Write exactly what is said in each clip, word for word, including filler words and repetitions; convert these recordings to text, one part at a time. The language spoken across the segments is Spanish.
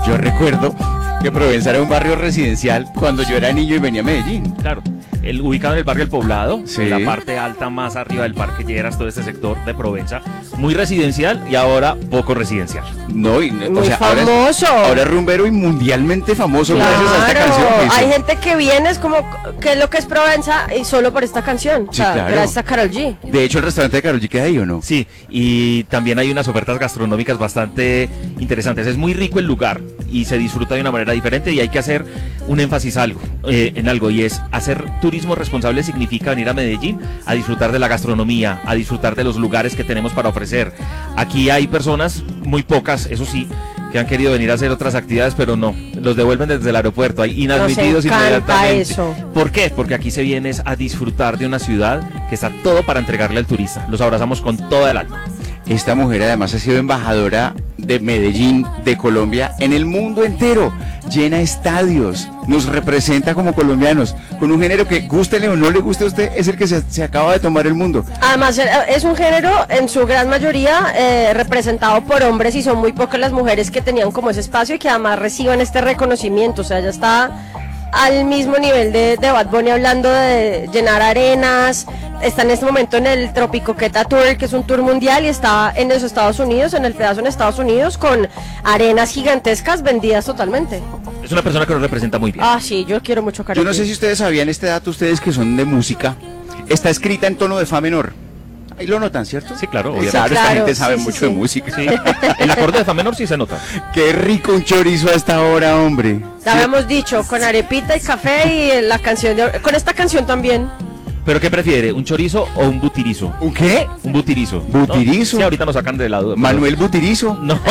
yo recuerdo que Provenza era un barrio residencial cuando yo era niño y venía a Medellín. Claro, el, ubicado en el barrio El Poblado, Sí. en la parte alta más arriba del Parque Lleras, todo este sector de Provenza, muy residencial y ahora poco residencial. No, y, Muy o sea, ahora es, famoso. ahora es rumbero y mundialmente famoso Claro, gracias a esta canción. que hay hizo. gente que viene, es como, ¿qué es lo que es Provenza? Y solo por esta canción, Sí, o sea, claro. gracias a Karol G. De hecho, el restaurante de Karol G queda ahí, ¿o no? Sí, y también hay unas ofertas gastronómicas bastante interesantes. Es muy rico el lugar y se disfruta de una manera diferente y hay que hacer un énfasis algo, eh, en algo, y es hacer turismo responsable significa venir a Medellín a disfrutar de la gastronomía, a disfrutar de los lugares que tenemos para ofrecer. Aquí hay personas, muy pocas, eso sí, que han querido venir a hacer otras actividades, pero no, los devuelven desde el aeropuerto, hay inadmitidos Nos encanta inmediatamente. eso. ¿Por qué? Porque aquí se viene es a disfrutar de una ciudad que está todo para entregarle al turista. Los abrazamos con toda el alma. Esta mujer además ha sido embajadora de Medellín, de Colombia, en el mundo entero. Llena estadios, nos representa como colombianos, con un género que, gústele o no le guste a usted, es el que se, se acaba de tomar el mundo. Además, eh, es un género en su gran mayoría eh, representado por hombres y son muy pocas las mujeres que tenían como ese espacio y que además reciban este reconocimiento. O sea, ya está al mismo nivel de, de Bad Bunny hablando de llenar arenas. Está en este momento en el Tropicoqueta Tour, que es un tour mundial, y está en los Estados Unidos, en el pedazo en Estados Unidos, con arenas gigantescas vendidas totalmente. Es una persona que nos representa muy bien. Ah, sí, yo quiero mucho Karol Yo no G. sé si ustedes sabían este dato, ustedes que son de música, está escrita en tono de fa menor. Ahí lo notan, ¿cierto? Sí, claro, Claro, obviamente. esta claro, gente sí, sabe sí, mucho sí. de música. Sí, el acorde de fa menor sí se nota. Qué rico un chorizo a esta hora, hombre. Ya habíamos dicho, con arepita y café y la canción de... Con esta canción también. ¿Pero qué prefiere, un chorizo o un butirizo? ¿Un qué? Un butirizo. ¿Butirizo? ¿No? Sí, ahorita nos sacan de la duda. pero- Manuel Butirizo. No,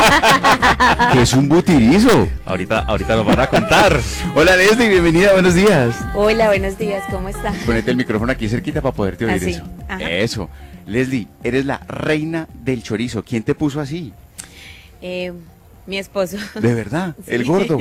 ¿Qué es un butirizo? ahorita, ahorita nos van a contar. Hola Leslie, bienvenida, buenos días. Hola, buenos días, ¿cómo está? Ponete el micrófono aquí cerquita para poderte oír Así, eso. ajá. Eso. Leslie, eres la reina del chorizo. ¿Quién te puso así? Eh, mi esposo. De verdad, el Sí. gordo.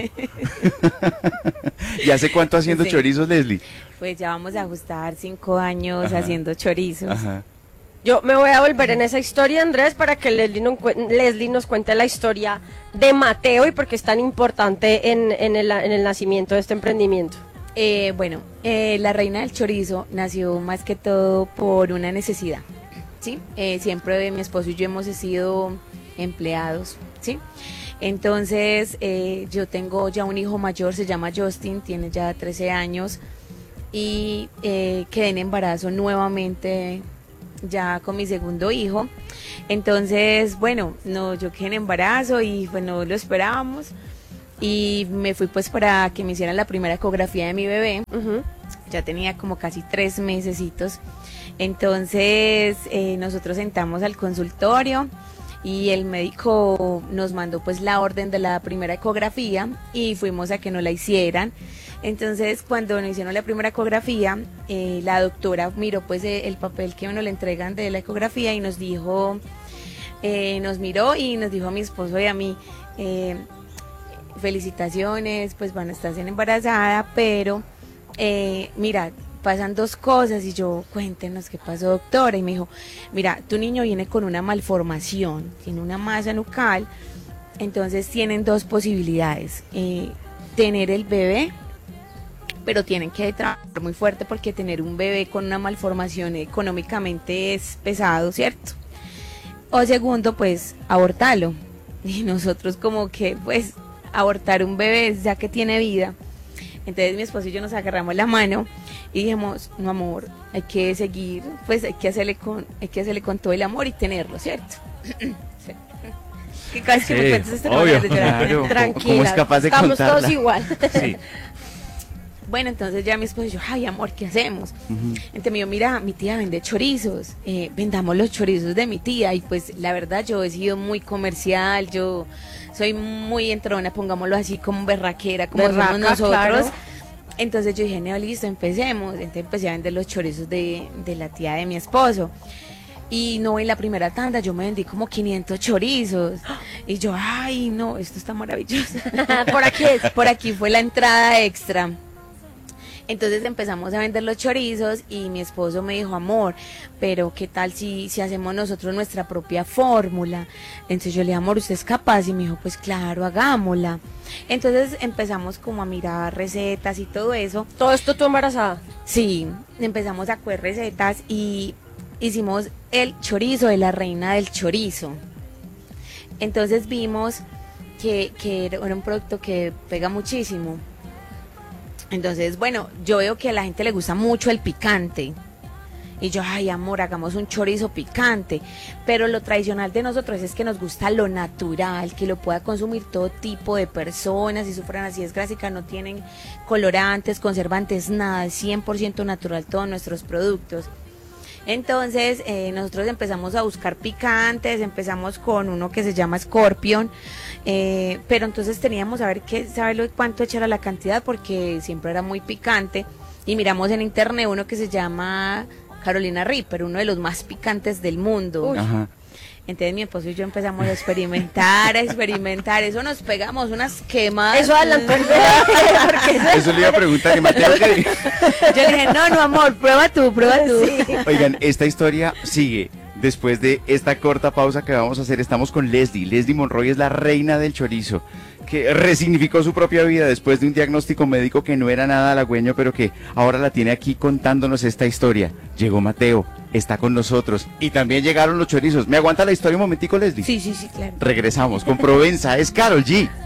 ¿Y hace cuánto haciendo Sí. chorizos, Leslie? Pues ya vamos a ajustar cinco años Ajá. haciendo chorizos. Ajá. Yo me voy a volver en esa historia, Andrés, para que Leslie, no cuen- Leslie nos cuente la historia de Mateo y por qué es tan importante en, en, el, en el nacimiento de este emprendimiento. Eh, bueno, eh, la reina del chorizo nació más que todo por una necesidad, ¿sí? Eh, siempre mi esposo y yo hemos sido empleados, ¿sí? Entonces, eh, yo tengo ya un hijo mayor, se llama Justin, tiene ya trece años y eh, quedé en embarazo nuevamente ya con mi segundo hijo. Entonces, bueno, no, yo quedé en embarazo y pues no lo esperábamos y me fui pues para que me hicieran la primera ecografía de mi bebé. Ujú. Ya tenía como casi tres mesecitos. Entonces eh, nosotros sentamos al consultorio y el médico nos mandó pues la orden de la primera ecografía y fuimos a que nos la hicieran. Entonces cuando nos hicieron la primera ecografía, eh, la doctora miró pues eh, el papel que nos le entregan de la ecografía y nos dijo, eh, nos miró y nos dijo a mi esposo y a mí, eh, felicitaciones, pues van a estar siendo embarazada, pero eh, mira, pasan dos cosas. Y yo, cuéntenos qué pasó, doctora. Y me dijo, mira, tu niño viene con una malformación, tiene una masa nucal, entonces tienen dos posibilidades, eh, tener el bebé, pero tienen que trabajar muy fuerte porque tener un bebé con una malformación económicamente es pesado, ¿cierto? O segundo, pues abortarlo. Y nosotros como que, pues, abortar un bebé ya que tiene vida. Entonces mi esposo y yo nos agarramos la mano y dijimos, no amor, hay que seguir, pues hay que hacerle con, hay que hacerle con todo el amor y tenerlo, ¿cierto? Sí. Que cada vez que Sí, me cuentas este obvio. de llorar. Claro. Tranquila, ¿Cómo es capaz de estamos contarla? todos igual. Sí. Bueno, entonces ya mi esposo y yo, ay amor, ¿qué hacemos? Ujú. Entonces me dijo, mira, mi tía vende chorizos, eh, vendamos los chorizos de mi tía. Y pues la verdad yo he sido muy comercial, yo soy muy entrona, pongámoslo así, como berraquera, como Berraca, somos nosotros. claro. Entonces yo dije, no, listo, empecemos. Entonces empecé a vender los chorizos de, de la tía de mi esposo. Y no, en la primera tanda yo me vendí como quinientos chorizos. Y yo, ay, no, esto está maravilloso. Por aquí es. Por aquí fue la entrada extra. Entonces empezamos a vender los chorizos y mi esposo me dijo, amor, pero ¿qué tal si, si hacemos nosotros nuestra propia fórmula? Entonces yo le dije, amor, ¿usted es capaz? Y me dijo, pues claro, hagámosla. Entonces empezamos como a mirar recetas y todo eso. ¿Todo esto tú embarazada? Sí, empezamos a coger recetas y hicimos el chorizo de la reina del chorizo. Entonces vimos que, que era un producto que pega muchísimo. Entonces, bueno, yo veo que a la gente le gusta mucho el picante. Y yo, ay, amor, hagamos un chorizo picante. Pero lo tradicional de nosotros es que nos gusta lo natural, que lo pueda consumir todo tipo de personas. Si sufran acidez gráfica, no tienen colorantes, conservantes, nada. Es cien por ciento natural todos nuestros productos. Entonces, eh, nosotros empezamos a buscar picantes, empezamos con uno que se llama Scorpion, eh, pero entonces teníamos a ver qué, saber cuánto echar a la cantidad, porque siempre era muy picante, y miramos en internet uno que se llama Carolina Reaper, uno de los más picantes del mundo. Uy. Ajá. Entonces mi esposo y yo empezamos a experimentar, a experimentar, eso nos pegamos unas quemadas. Eso adelantó el viaje, porque Eso le iba a preguntar que Mateo que... Yo le dije, no, no, amor, prueba tú, prueba tú. Sí. Oigan, esta historia sigue. Después de esta corta pausa que vamos a hacer, estamos con Leslie. Leslie Monroy es la reina del chorizo, que resignificó su propia vida después de un diagnóstico médico que no era nada halagüeño, pero que ahora la tiene aquí contándonos esta historia. Llegó Mateo, está con nosotros, y también llegaron los chorizos. ¿Me aguanta la historia un momentico, Leslie? Sí, sí, sí, claro. Regresamos con Provenza, es Karol G.